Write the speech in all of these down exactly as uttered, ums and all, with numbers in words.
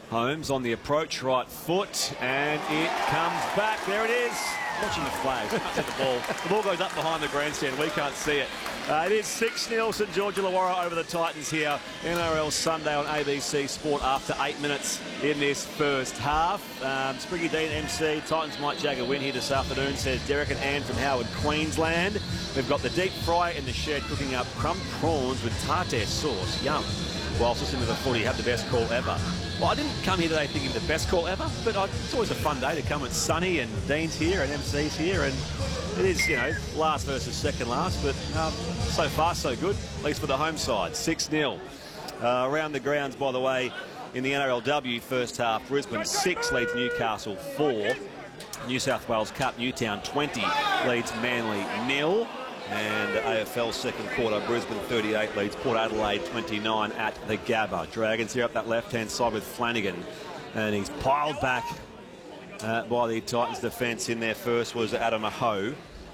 Holmes on the approach, right foot, and it comes back. There it is. Watching the flags, cuts at the ball. The ball goes up behind the grandstand. We can't see it. Uh, it is six nil St George Illawarra over the Titans here. N R L Sunday on A B C Sport after eight minutes in this first half. Um, Spriggy Dean, M C. Titans might jag a win here this afternoon, says Derek and Anne from Howard, Queensland. We've got the deep fry in the shed cooking up crumb prawns with tartare sauce. Yum. Whilst listening to the footy, have the best call ever. Well, I didn't come here today thinking the best call ever, but I, it's always a fun day to come. It's sunny and Dean's here and M C's here, and it is, you know, last versus second last, but um, so far so good, at least for the home side. six nil. Uh, around the grounds, by the way, in the N R L W first half, Brisbane six leads Newcastle four. New South Wales Cup, Newtown twenty leads Manly nil. And A F L second quarter, Brisbane thirty-eight leads Port Adelaide twenty-nine at the Gabba. Dragons here up that left-hand side with Flanagan. And he's piled back uh, by the Titans defence. In there first was Adam Aho.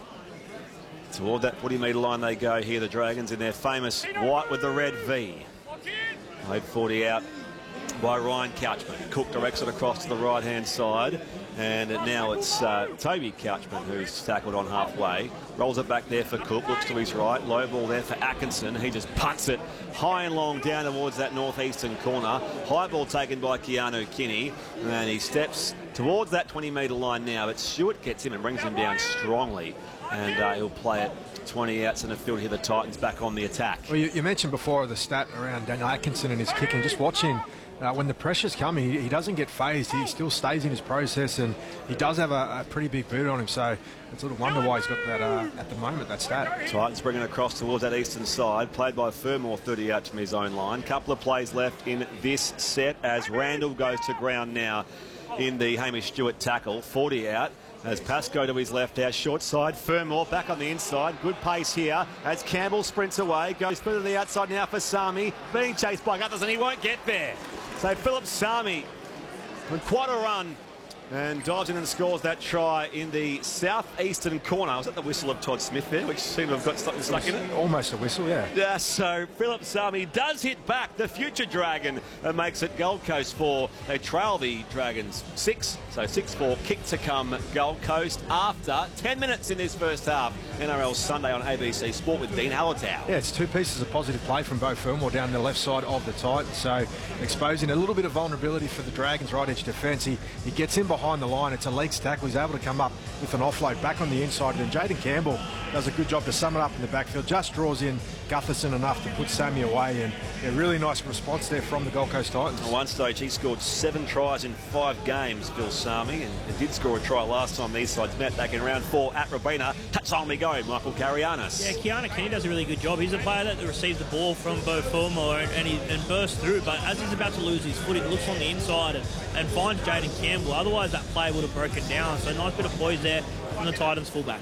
Toward that forty metre line they go here, the Dragons in their famous white with the red V. Played forty out by Ryan Couchman. Cook directs it across to the right-hand side. And now it's uh, Toby Couchman who's tackled on halfway. Rolls it back there for Cook, looks to his right. Low ball there for Atkinson. He just punts it high and long down towards that northeastern corner. High ball taken by Keanu Kinney. And he steps towards that twenty metre line now. But Stewart gets him and brings him down strongly. And uh, he'll play it twenty outs in the field here. The Titans back on the attack. Well, you, you mentioned before the stat around Daniel Atkinson and his kicking. Just watching. Uh, when the pressure's coming, he, he doesn't get phased. He still stays in his process, and he does have a, a pretty big boot on him. So it's a little wonder why he's got that uh, at the moment, that stat. Titans bringing it across towards that eastern side. Played by Fermor, thirty out from his own line. Couple of plays left in this set as Randall goes to ground now in the Hamish Stewart tackle. forty out. As Pascoe to his left, our short side. Fermor back on the inside. Good pace here as Campbell sprints away. Goes through to the outside now for Sami. Being chased by Guthers, and he won't get there. So Philip Sami with quite a run and dives in and scores that try in the southeastern corner. Was that the whistle of Todd Smith there, which seemed to have got something stuck in it? Almost a whistle, yeah. Yeah, so Philip Sami does hit back the future Dragon and makes it Gold Coast four. They trail the Dragons six, so six four, kick to come Gold Coast after ten minutes in this first half. N R L Sunday on A B C Sport with Dean Hallertau. Yeah, it's two pieces of positive play from Beau Fermor down the left side of the Titans, so exposing a little bit of vulnerability for the Dragons' right edge defence. He, he gets in behind the line. It's a legs tackle. He's able to come up with an offload back on the inside. And then Jaden Campbell does a good job to sum it up in the backfield. Just draws in Gutherson enough to put Sammy away. And a really nice response there from the Gold Coast Titans. At one stage, he scored seven tries in five games, Phil Sami, and he did score a try last time these sides met back in round four at Robina. Touchline we go, Michael Carianis. Yeah, Keanu Kinney does a really good job. He's a player that receives the ball from Beau Fermor and, and he and bursts through, but as he's about to lose his foot, he looks on the inside and, and finds Jaden Campbell. Otherwise, that play would have broken down. So nice bit of poise there from the Titans fullback.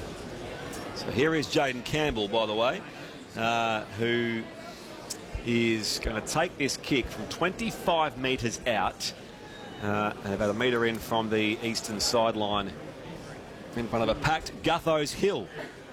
So here is Jaden Campbell, by the way, uh, who is going to take this kick from twenty-five metres out uh, and about a metre in from the eastern sideline in front of a packed Gutho's Hill.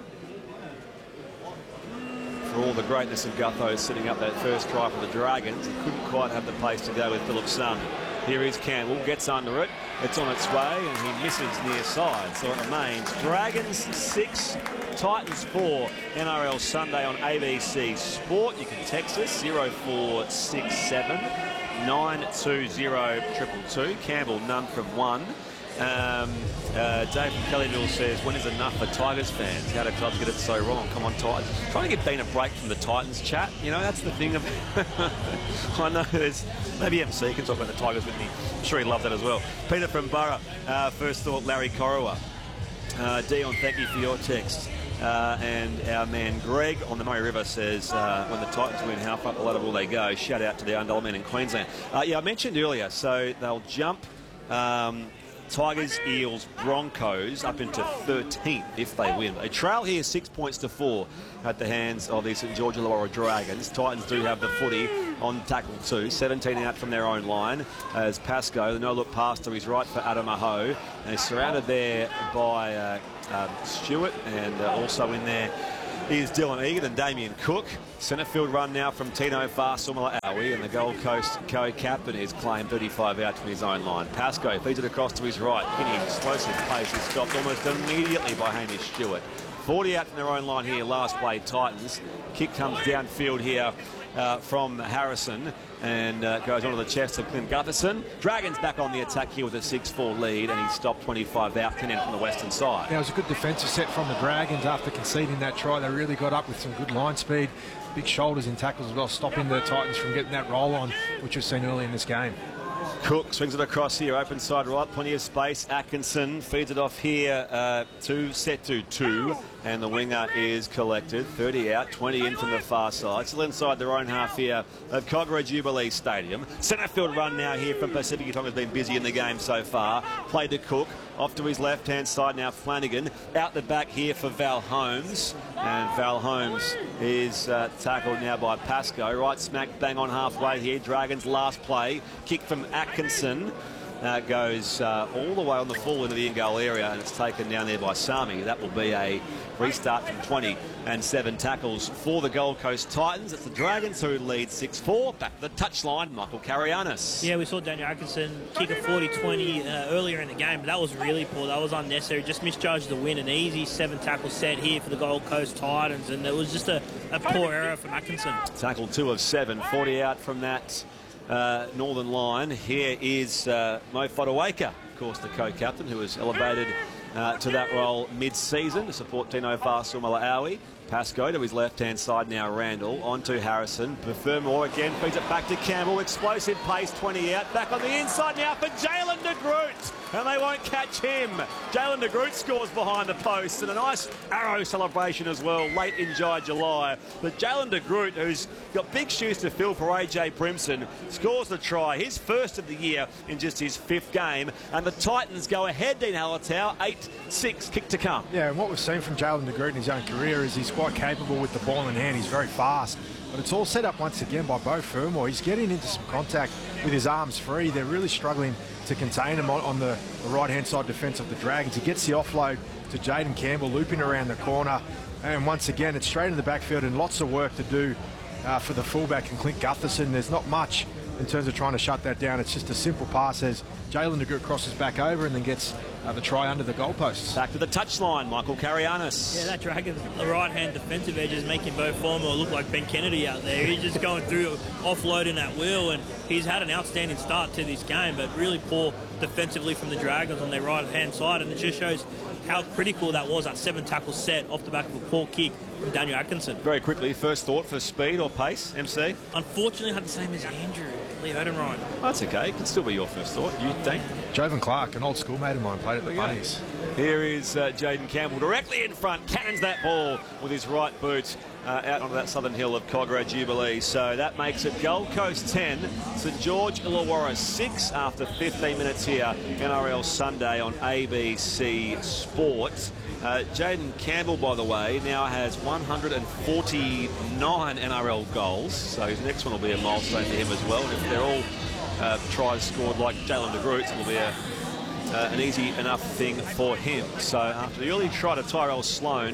For all the greatness of Gutho sitting up that first try for the Dragons, he couldn't quite have the pace to go with Philip Sami. Here is Campbell, gets under it, it's on its way, and he misses near side. So it remains Dragons six, Titans four. N R L Sunday on A B C Sport. You can text us zero four six seven nine two zero two two two. Campbell none from one. Um, uh, Dave from Kellyville says, when is enough for Tigers fans? How do clubs get it so wrong? Come on, Titans. Trying to get Dean a break from the Titans chat. You know, that's the thing. Of I know there's... Maybe M C can talk about the Tigers with me. I'm sure he'd love that as well. Peter from Borough. Uh, first thought, Larry Corrowa. Uh, Dion, thank you for your text. Uh, and our man Greg on the Murray River says, uh, when the Titans win, how far the ladder will they go? Shout out to the Undall men in Queensland. Uh, yeah, I mentioned earlier, so they'll jump... Um, Tigers, Eels, Broncos up into thirteenth if they win. They trail here six points to four at the hands of the St George Illawarra Dragons. Titans do have the footy on tackle two. seventeen out from their own line as Pascoe, the no-look pass to his right for Adam Aho. And he's surrounded there by uh, um, Stewart and uh, also in there is Dylan Egan and Damien Cook. Centre field run now from Tino Fa'asuamaleaui, and the Gold Coast co-captain is claimed thirty-five out from his own line. Pascoe feeds it across to his right. Kinney's explosive pace is stopped almost immediately by Hamish Stewart. forty out from their own line here, last play Titans. Kick comes downfield here uh, from Harrison and uh, goes onto the chest of Clint Gutherson. Dragons back on the attack here with a six four lead, and he's stopped twenty-five out, ten in from the western side. Yeah, it was a good defensive set from the Dragons after conceding that try. They really got up with some good line speed, big shoulders in tackles as well, stopping the Titans from getting that roll on, which was seen early in this game. Cook swings it across here, open side right, plenty of space. Atkinson feeds it off here uh, to Setu two, and the winger is collected. thirty out, twenty in from the far side. Still inside their own half here of Kogarah Jubilee Stadium. Centre field run now here from Pacific. Tonga's been busy in the game so far. Played to Cook. Off to his left-hand side now, Flanagan. Out the back here for Val Holmes. And Val Holmes is uh, tackled now by Pascoe. Right smack bang on halfway here. Dragons last play. Kick from Atkinson. Uh, goes uh, all the way on the full into the in-goal area, and it's taken down there by Sami. That will be a restart from twenty and seven tackles for the Gold Coast Titans. It's the Dragons who lead six four. Back to the touchline, Michael Karayanis. Yeah, we saw Daniel Atkinson kick a forty twenty uh, earlier in the game, but that was really poor. That was unnecessary. Just misjudged the win. An easy seven tackle set here for the Gold Coast Titans, and it was just a, a poor error from Atkinson. Tackle two of seven, forty out from that Uh, northern line. Here is uh, Mo Fotuaika, of course, the co-captain, who was elevated uh, to that role mid-season to support Tino Fa'asuamaleaui. Pascoe to his left-hand side now, Randall. On to Harrison. Fermor again, feeds it back to Campbell. Explosive pace, twenty out. Back on the inside now for Jalen de Groot. And they won't catch him. Jalen de Groot scores behind the post, and a nice arrow celebration as well late in July. But Jalen de Groot, who's got big shoes to fill for A J Brimson, scores the try, his first of the year in just his fifth game. And the Titans go ahead, Dean Hallertau, eight six, kick to come. Yeah, and what we've seen from Jalen de Groot in his own career is he's quite capable with the ball in hand. He's very fast. But it's all set up once again by Beau Fermor. He's getting into some contact with his arms free. They're really struggling to contain him on, on the, the right-hand side defence of the Dragons. He gets the offload to Jaden Campbell, looping around the corner. And once again, it's straight in the backfield and lots of work to do uh, for the fullback and Clint Gutherson. There's not much in terms of trying to shut that down. It's just a simple pass as Jalen de Groot crosses back over and then gets uh, the try under the goalposts. Back to the touchline, Michael Karayanis. Yeah, that Dragons, the right-hand defensive edge is making Beau Fermor look like Ben Kennedy out there. He's just going through, offloading that wheel, and he's had an outstanding start to this game, but really poor defensively from the Dragons on their right-hand side, and it just shows how critical that was, that seven tackle set off the back of a poor kick from Daniel Atkinson. Very quickly, first thought for speed or pace, M C? Unfortunately, had the same as Andrew, Leo Odenryan. Oh, that's okay. It can still be your first thought, you think? Jovan Clark, an old schoolmate of mine, played at the Bunnies. Here is uh, Jaden Campbell directly in front, cannons that ball with his right boot uh, out onto that southern hill of Kogarah Jubilee. So that makes it Gold Coast ten, St George Illawarra six after fifteen minutes here, N R L Sunday on A B C Sport. Uh, Jaden Campbell, by the way, now has one hundred forty-nine N R L goals, so his next one will be a milestone to him as well. And if they're all uh, tries scored like Jalen de Groot's, it will be a, uh, an easy enough thing for him. So after the early try to Tyrell Sloan,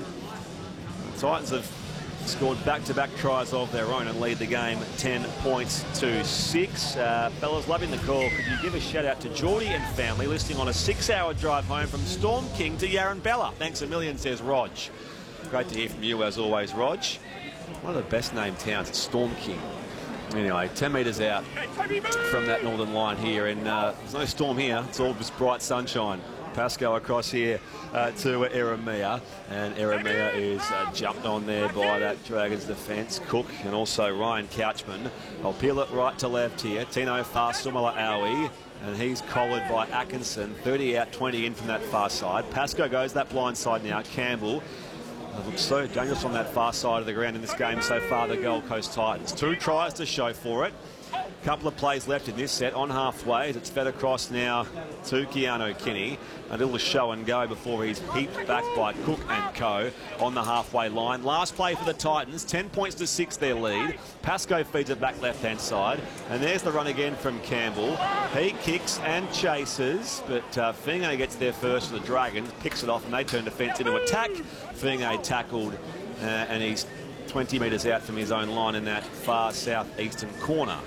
the Titans have scored back-to-back tries of their own and lead the game ten points to six. Uh, fellas, loving the call. Could you give a shout-out to Geordie and family listening on a six-hour drive home from Storm King to Yarranbella? Thanks a million, says Rog. Great to hear from you, as always, Rog. One of the best-named towns, it's Storm King. Anyway, ten metres out from that northern line here, and uh, there's no storm here. It's all just bright sunshine. Pascoe across here uh, to uh, Eremia, and Eremia is uh, jumped on there by that Dragons defence. Cook and also Ryan Couchman. I'll peel it right to left here. Tino Fa'asuamaleaui, and he's collared by Atkinson. thirty out, twenty in from that far side. Pascoe goes that blind side now. Campbell. It looks so dangerous on that far side of the ground in this game so far, the Gold Coast Titans. Two tries to show for it. Couple of plays left in this set on halfway. It's fed across now to Keanu Kinney. A little show and go before he's heaped back by Cook and co on the halfway line. Last play for the Titans, ten points to six their lead. Pascoe feeds it back left-hand side. And there's the run again from Campbell. He kicks and chases, but uh, Finge gets there first for the Dragons, picks it off, and they turn defence into attack. Finge tackled uh, and he's twenty metres out from his own line in that far southeastern corner.